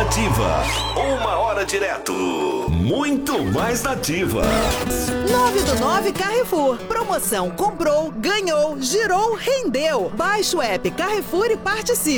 Nativa. 1 hora direto. Muito mais Nativa. 9 do 9 Carrefour. Promoção comprou, ganhou, girou, rendeu. Baixe o app Carrefour e participe.